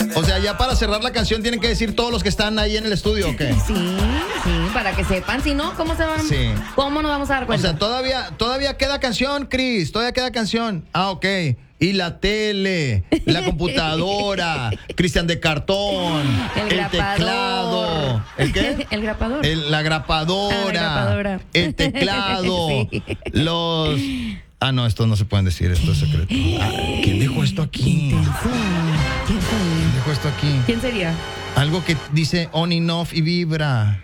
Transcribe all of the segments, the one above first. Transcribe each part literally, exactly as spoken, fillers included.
O sea, ya para cerrar la canción tienen que decir todos los que están ahí en el estudio, ¿o qué? Sí, sí, para que sepan. Si no, ¿cómo se van? Sí. ¿Cómo nos vamos a dar O cuenta? sea, todavía, todavía queda canción, Cris. Todavía queda canción. Ah, ok. Y la tele, la computadora, Cristian de cartón, El el, grapador. teclado. ¿El qué? El grapador. El- la grapadora. Ah, la grapadora. El teclado. Sí. Los. Ah, no, esto no se pueden decir, esto es secreto. Ah, ¿quién dejó esto aquí? ¿Quién fue? ¿Quién dejó esto aquí? ¿Quién sería? Algo que dice on and off y vibra.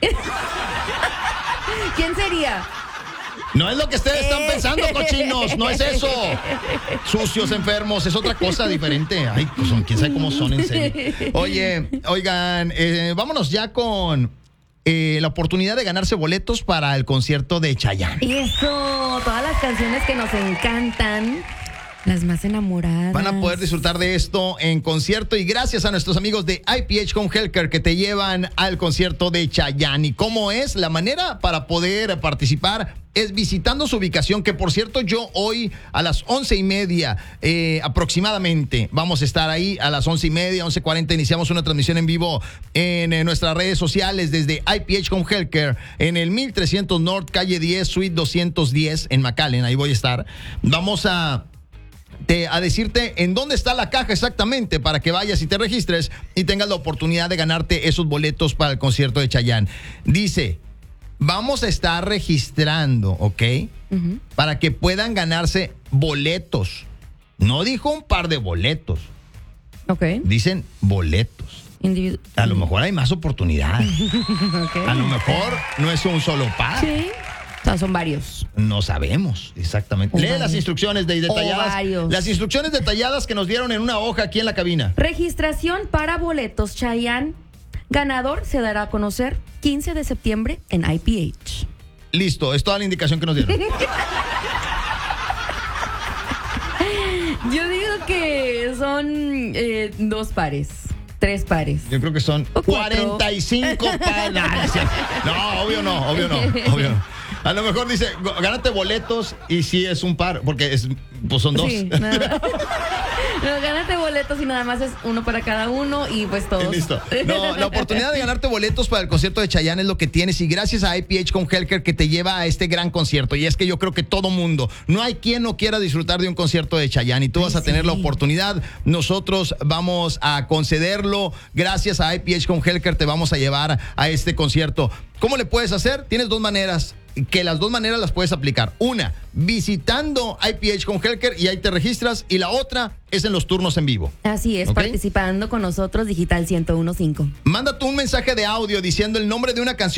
¿Quién sería? No es lo que ustedes están pensando, cochinos. No es eso. Sucios, enfermos, es otra cosa diferente. Ay, pues son, quién sabe cómo son en serio. Oye, oigan, eh, vámonos ya con eh, la oportunidad de ganarse boletos para el concierto de Chayanne. Eso, todas las canciones que nos encantan, las más enamoradas. Van a poder disfrutar de esto en concierto y gracias a nuestros amigos de I P H Home Healthcare que te llevan al concierto de Chayanne. ¿Y cómo es? La manera para poder participar es visitando su ubicación, que por cierto yo hoy a las once y media eh, aproximadamente vamos a estar ahí a las once y media, once cuarenta iniciamos una transmisión en vivo en, en nuestras redes sociales desde I P H Home Healthcare en el mil trescientos North, calle diez, suite doscientos diez en McAllen, ahí voy a estar. Vamos a... Te, a decirte en dónde está la caja exactamente para que vayas y te registres y tengas la oportunidad de ganarte esos boletos para el concierto de Chayanne. Dice, vamos a estar registrando, ¿ok? Uh-huh. Para que puedan ganarse boletos. No dijo un par de boletos, Ok. dicen boletos. Individu- A lo mejor hay más oportunidades. Ok. A lo mejor no es un solo par. Sí. O sea, son varios. No sabemos exactamente. O Lee varios. las instrucciones de detalladas. O varios. Las instrucciones detalladas que nos dieron en una hoja aquí en la cabina. Registración para boletos Chayanne. Ganador se dará a conocer quince de septiembre en I P H. Listo, es toda la indicación que nos dieron. Yo digo que son eh, dos pares, tres pares. Yo creo que son O cuatro. cuarenta y cinco para. No, obvio no, obvio no, obvio no. A lo mejor dice, gánate boletos y sí es un par, porque es, pues son dos. Sí, nada. No, gánate boletos y nada más es uno para cada uno y pues todos. Listo. No, la oportunidad de ganarte boletos para el concierto de Chayanne es lo que tienes y gracias a I P H Home Healthcare que te lleva a este gran concierto. Y es que yo creo que todo mundo, no hay quien no quiera disfrutar de un concierto de Chayanne y tú vas a tener la oportunidad. Nosotros vamos a concederlo. Gracias a I P H Home Healthcare te vamos a llevar a este concierto. ¿Cómo le puedes hacer? Tienes dos maneras. Que las dos maneras las puedes aplicar. Una, visitando I P H Home Healthcare y ahí te registras. Y la otra es en los turnos en vivo. Así es, ¿Ok? participando con nosotros Digital ciento uno punto cinco. Manda tú un mensaje de audio diciendo el nombre de una canción